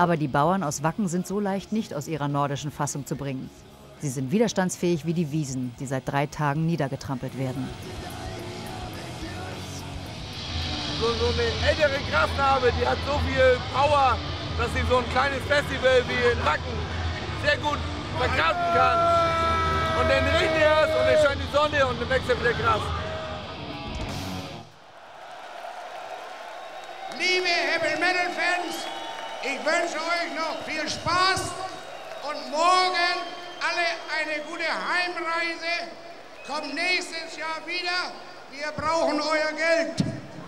Aber die Bauern aus Wacken sind so leicht nicht aus ihrer nordischen Fassung zu bringen. Sie sind widerstandsfähig wie die Wiesen, die seit 3 Tagen niedergetrampelt werden. So eine ältere Krafthabe, die hat so viel Power, dass sie so ein kleines Festival wie in Wacken sehr gut verkraften kann. Und dann regnet es und dann scheint die Sonne und dann wechselt der Gras. Liebe Heavy Metal Fans, ich wünsche euch noch viel Spaß und morgen alle eine gute Heimreise. Kommt nächstes Jahr wieder, wir brauchen euer Geld.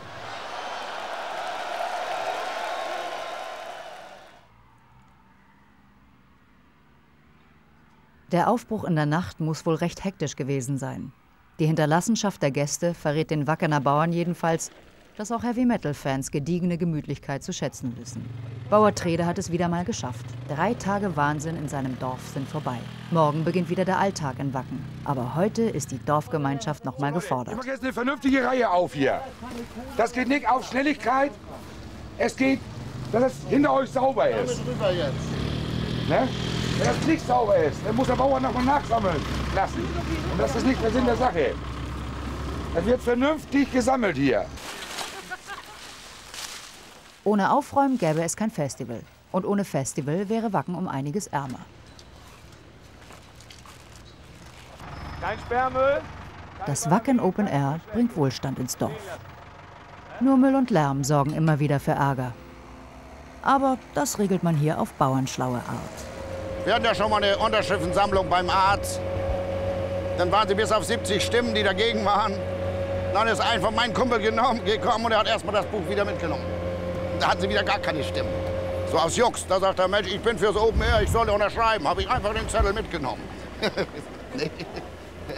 Der Aufbruch in der Nacht muss wohl recht hektisch gewesen sein. Die Hinterlassenschaft der Gäste verrät den Wackener Bauern jedenfalls, dass auch Heavy-Metal-Fans gediegene Gemütlichkeit zu schätzen wissen. Bauer Trede hat es wieder mal geschafft. 3 Tage Wahnsinn in seinem Dorf sind vorbei. Morgen beginnt wieder der Alltag in Wacken. Aber heute ist die Dorfgemeinschaft noch mal gefordert. Ich mache jetzt eine vernünftige Reihe auf hier. Das geht nicht auf Schnelligkeit. Es geht, dass es hinter euch sauber ist. Ne? Wenn das nicht sauber ist, dann muss der Bauer noch mal nachsammeln lassen. Und das ist nicht der Sinn der Sache. Es wird vernünftig gesammelt hier. Ohne Aufräumen gäbe es kein Festival. Und ohne Festival wäre Wacken um einiges ärmer. Kein Sperrmüll. Das Wacken Open Air bringt Wohlstand ins Dorf. Nur Müll und Lärm sorgen immer wieder für Ärger. Aber das regelt man hier auf bauernschlaue Art. Wir hatten ja schon mal eine Unterschriftensammlung beim Arzt. Dann waren sie bis auf 70 Stimmen, die dagegen waren. Dann ist einfach mein Kumpel gekommen und er hat erstmal das Buch wieder mitgenommen. Da hatten sie wieder gar keine Stimmen. So aus Jux. Da sagt der Mensch, ich bin fürs Open Air, ich soll unterschreiben. Habe ich einfach den Zettel mitgenommen. Nee.